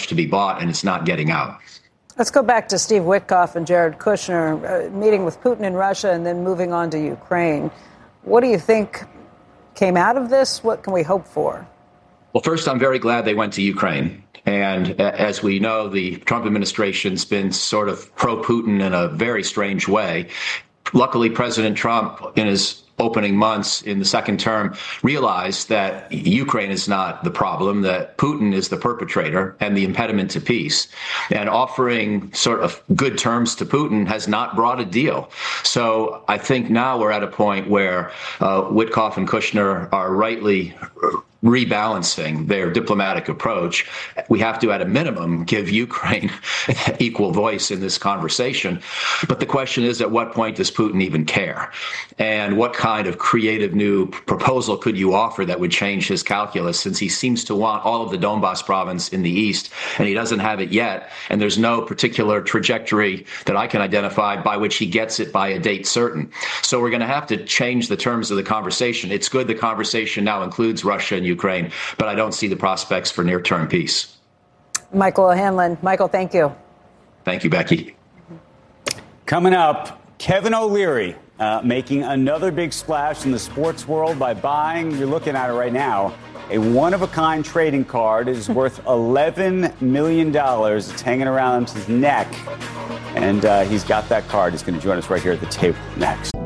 much to be bought, and it's not getting out. Let's go back to Steve Witkoff and Jared Kushner meeting with Putin in Russia and then moving on to Ukraine. What do you think came out of this? What can we hope for? Well, first, I'm very glad they went to Ukraine. And as we know, the Trump administration's been sort of pro-Putin in a very strange way. Luckily, President Trump, in his opening months in the second term, realized that Ukraine is not the problem, that Putin is the perpetrator and the impediment to peace. And offering sort of good terms to Putin has not brought a deal. So I think now we're at a point where Witkoff and Kushner are rightly rebalancing their diplomatic approach. We have to, at a minimum, give Ukraine equal voice in this conversation. But the question is, at what point does Putin even care? And what kind of creative new proposal could you offer that would change his calculus, since he seems to want all of the Donbas province in the east, and he doesn't have it yet, and there's no particular trajectory that I can identify by which he gets it by a date certain. So we're going to have to change the terms of the conversation. It's good the conversation now includes Russia and Ukraine, but I don't see the prospects for near-term peace. Michael O'Hanlon. Michael, thank you. Thank you, Becky. Coming up, Kevin O'Leary making another big splash in the sports world by buying, you're looking at it right now, a one-of-a-kind trading card. It is worth $11 million. It's hanging around his neck, and he's got that card. He's going to join us right here at the table next.